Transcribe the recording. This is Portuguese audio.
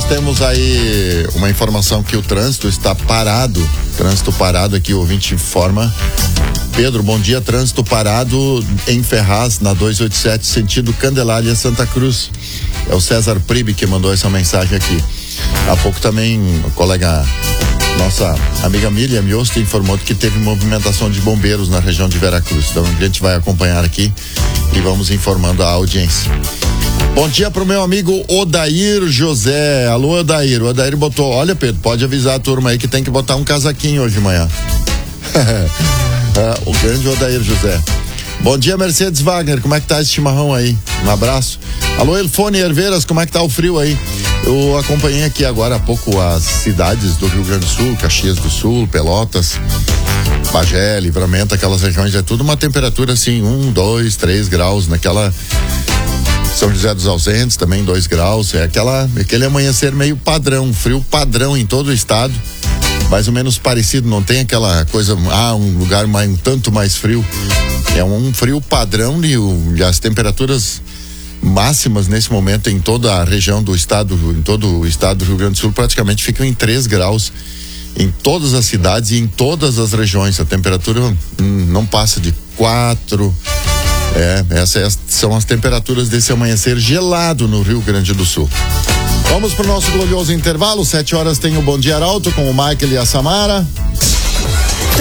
nós temos aí uma informação que o trânsito está parado. Trânsito parado aqui, o ouvinte informa. Pedro, bom dia. Trânsito parado em Ferraz, na 287, sentido Candelária, Santa Cruz. É o César Pribe que mandou essa mensagem aqui. Há pouco também o colega, nossa amiga Miriam Miosto, informou que teve movimentação de bombeiros na região de Veracruz. Então a gente vai acompanhar aqui e vamos informando a audiência. Bom dia pro meu amigo Odair José. Alô, Odair. O Odair botou, olha, Pedro, pode avisar a turma aí que tem que botar um casaquinho hoje de manhã. O grande Odair José. Bom dia, Mercedes Wagner, como é que tá esse chimarrão aí? Um abraço. Alô, Elfone Herveiras, como é que tá o frio aí? Eu acompanhei aqui agora há pouco as cidades do Rio Grande do Sul, Caxias do Sul, Pelotas, Bagé, Livramento, aquelas regiões, é tudo uma temperatura assim, 1, 2, 3 graus, naquela São José dos Ausentes também 2 graus, é aquele amanhecer meio padrão, frio padrão em todo o estado, mais ou menos parecido, não tem aquela coisa, um lugar um tanto mais frio, é um frio padrão e as temperaturas máximas nesse momento em toda a região do estado, em todo o estado do Rio Grande do Sul, praticamente ficam em 3 graus em todas as cidades e em todas as regiões. A temperatura não passa de 4. Essas são as temperaturas desse amanhecer gelado no Rio Grande do Sul. Vamos pro nosso glorioso intervalo. 7 horas tem o Bom Dia Arauto com o Michael e a Samara.